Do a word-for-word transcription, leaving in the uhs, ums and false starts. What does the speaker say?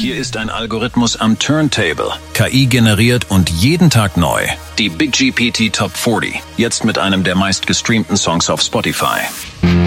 Hier ist ein Algorithmus am Turntable, K I generiert und jeden Tag neu. Die Big G P T Top vierzig, jetzt mit einem der meistgestreamten Songs auf Spotify.